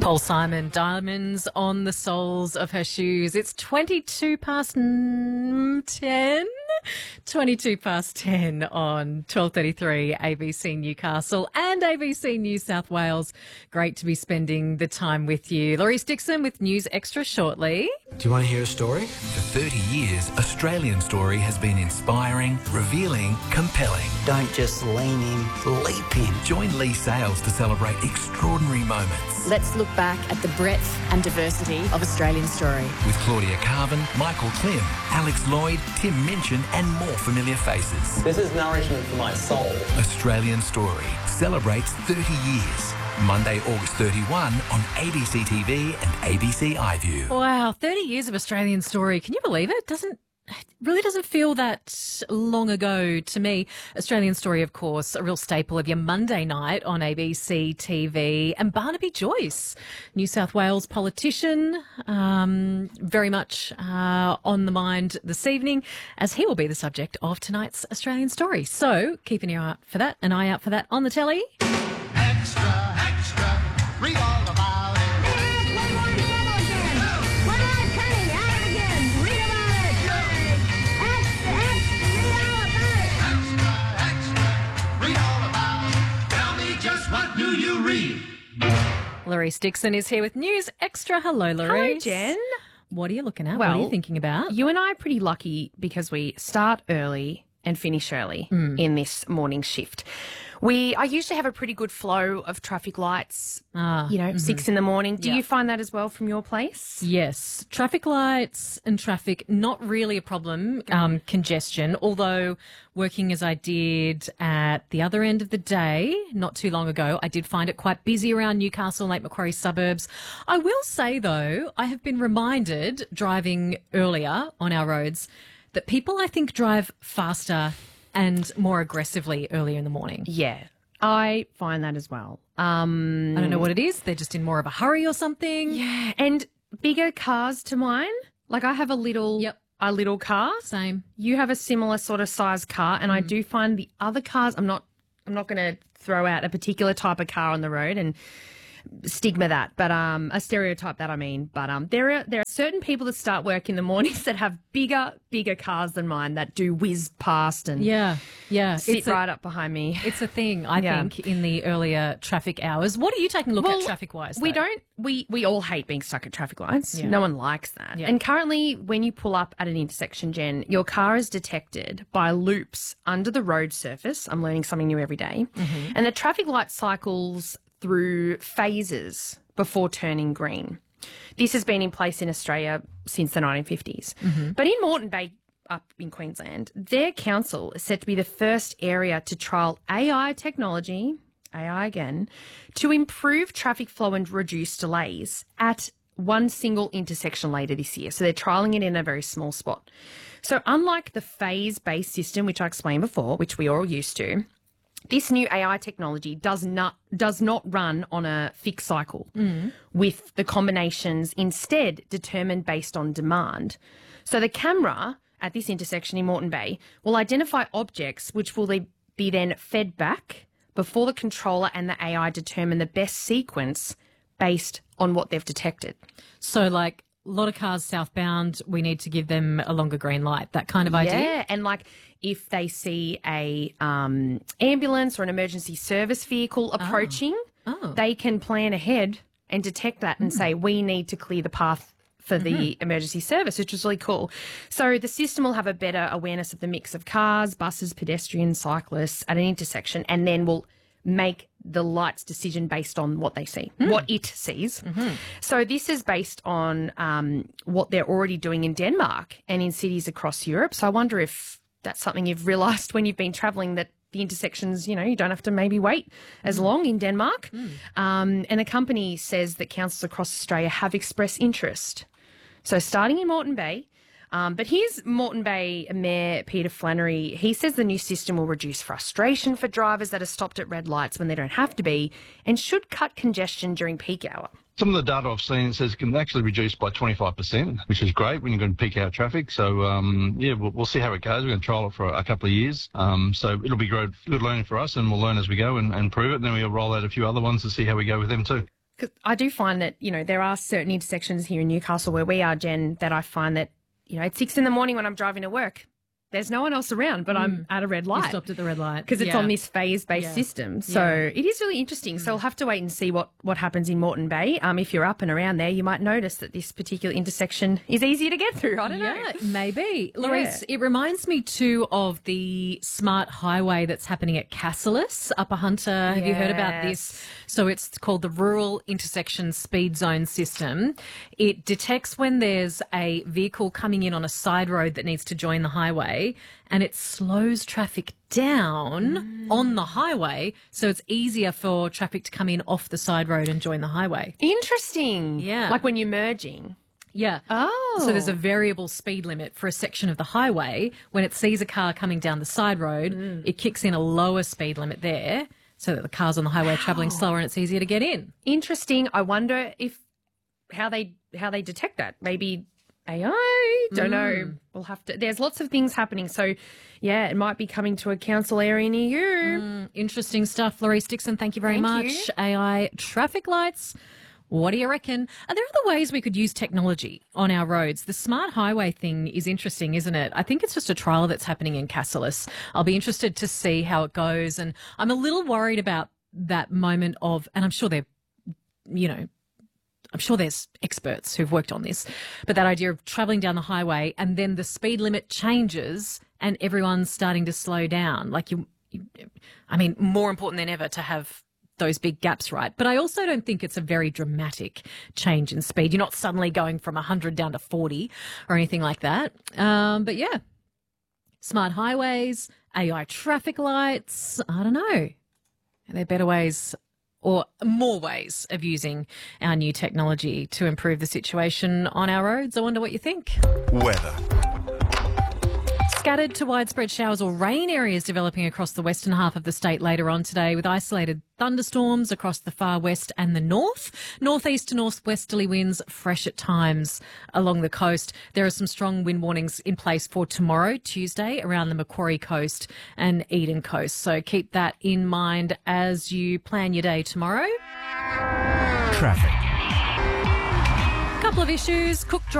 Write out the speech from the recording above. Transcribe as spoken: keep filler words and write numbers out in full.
Paul Simon, diamonds on the soles of her shoes. It's twenty-two past ten. twenty-two past ten on twelve thirty-three A B C Newcastle and A B C New South Wales. Great to be spending the time with you. Laurie Dixon with News Extra shortly. Do you want to hear a story? For thirty years, Australian Story has been inspiring, revealing, compelling. Don't just lean in, leap in. Join Lee Sales to celebrate extraordinary moments. Let's look back at the breadth and diversity of Australian Story. With Claudia Carvin, Michael Klim, Alex Lloyd, Tim Minchin and more familiar faces. This is nourishment for my soul. Australian Story celebrates thirty years. Monday, August thirty-first on A B C T V and A B C iView. Wow, thirty years of Australian Story. Can you believe it? Doesn't It really doesn't feel that long ago to me. Australian Story, of course, a real staple of your Monday night on A B C T V. And Barnaby Joyce, New South Wales politician, um, very much uh, on the mind this evening, as he will be the subject of tonight's Australian Story. So keep an eye out for that, an eye out for that on the telly. Extra, extra, read all about it. What do you read? Laurie Dixon is here with News Extra. Hello, Laurie. Hello, Jen. What are you looking at? Well, what are you thinking about? You and I are pretty lucky because we start early and finish early Mm. in this morning shift. We, I usually have a pretty good flow of traffic lights, Ah, you know, mhm. six in the morning. Do Yeah. you find that as well from your place? Yes. Traffic lights and traffic, not really a problem. Um, congestion, although working as I did at the other end of the day, not too long ago, I did find it quite busy around Newcastle, Lake Macquarie suburbs. I will say, though, I have been reminded driving earlier on our roads that people, I think, drive faster and more aggressively earlier in the morning. Yeah, I find that as well. Um, I don't know what it is. They're just in more of a hurry or something. Yeah, and bigger cars to mine. Like I have a little, Yep. a little car. Same. You have a similar sort of size car, and I do find the other cars. I'm not. I'm not going to throw out a particular type of car on the road and stigma that, but um, a stereotype that I mean. But um, there are there are certain people that start work in the mornings that have bigger bigger cars than mine that do whiz past and Yeah, yeah. sit It's a- right up behind me. It's a thing, I Yeah. think, in the earlier traffic hours. What are you taking a look Well, at traffic-wise? We though? don't. We we all hate being stuck at traffic lights. Yeah. No one likes that. Yeah. And currently, when you pull up at an intersection, Jen, your car is detected by loops under the road surface. I'm learning something new every day. Mm-hmm. And the traffic light cycles through phases before turning green. This has been in place in Australia since the nineteen fifties. Mm-hmm. But in Moreton Bay, up in Queensland, their council is set to be the first area to trial A I technology, A I again, to improve traffic flow and reduce delays at one single intersection later this year. So they're trialling it in a very small spot. So unlike the phase-based system, which I explained before, which we are all used to, this new A I technology does not does not run on a fixed cycle with the combinations instead determined based on demand. So the camera at this intersection in Moreton Bay will identify objects which will be then fed back before the controller and the A I determine the best sequence based on what they've detected. So, like, a lot of cars southbound, we need to give them a longer green light, that kind of idea? Yeah, and like if they see a um, ambulance or an emergency service vehicle approaching, Oh. they can plan ahead and detect that and say, we need to clear the path for the emergency service, which is really cool. So the system will have a better awareness of the mix of cars, buses, pedestrians, cyclists at an intersection, and then will make the lights decision based on what they see, what it sees. So this is based on um, what they're already doing in Denmark and in cities across Europe. So I wonder if that's something you've realised when you've been travelling, that the intersections, you know, you don't have to maybe wait as long in Denmark. Um, and the company says that councils across Australia have expressed interest. So starting in Moreton Bay, um, but here's Moreton Bay Mayor Peter Flannery. He says the new system will reduce frustration for drivers that are stopped at red lights when they don't have to be and should cut congestion during peak hour. Some of the data I've seen says it can actually reduce by twenty-five percent, which is great when you're going to peak hour traffic. So, um, yeah, we'll, we'll see how it goes. We're going to trial it for a couple of years. Um, so it'll be good, good learning for us, and we'll learn as we go and, and prove it. And then we'll roll out a few other ones to see how we go with them too. 'Cause I do find that, you know, there are certain intersections here in Newcastle where we are, Jen, that I find that, you know, at six in the morning when I'm driving to work, there's no one else around, but I'm at a red You light. stopped at the red light. Because it's Yeah. on this phase-based Yeah. system. So Yeah. it is really interesting. So we'll have to wait and see what, what happens in Moreton Bay. Um, if you're up and around there, you might notice that this particular intersection is easier to get through. I don't know. Yeah, maybe. Laurice, it reminds me too of the smart highway that's happening at Cassilis, Upper Hunter. Have you heard about this? So it's called the Rural Intersection Speed Zone System. It detects when there's a vehicle coming in on a side road that needs to join the highway, and it slows traffic down on the highway, so it's easier for traffic to come in off the side road and join the highway. Interesting. Yeah. Like when you're merging. Yeah. Oh. So there's a variable speed limit for a section of the highway. When it sees a car coming down the side road, Mm. it kicks in a lower speed limit there so that the cars on the highway are travelling slower and it's easier to get in. Interesting. I wonder if how they how they detect that. Maybe A I? Don't know. We'll have to. There's lots of things happening. So, yeah, it might be coming to a council area near you. Interesting stuff. Laurice Dixon, thank you very Thank much. you. A I traffic lights. What do you reckon? Are there other ways we could use technology on our roads? The smart highway thing is interesting, isn't it? I think it's just a trial that's happening in Cassilis. I'll be interested to see how it goes. And I'm a little worried about that moment of, and I'm sure they're, you know, I'm sure there's experts who've worked on this, but that idea of travelling down the highway and then the speed limit changes and everyone's starting to slow down. Like you, you I mean, more important than ever to have those big gaps, right? But I also don't think it's a very dramatic change in speed. You're not suddenly going from one hundred down to forty or anything like that. Um, but yeah, smart highways, A I traffic lights, I don't know. Are there better ways or more ways of using our new technology to improve the situation on our roads? I wonder what you think. Weather. Scattered to widespread showers or rain areas developing across the western half of the state later on today, with isolated thunderstorms across the far west and the north. Northeast to northwesterly winds fresh at times along the coast. There are some strong wind warnings in place for tomorrow, Tuesday, around the Macquarie coast and Eden coast. So keep that in mind as you plan your day tomorrow. Traffic. Couple of issues. Cook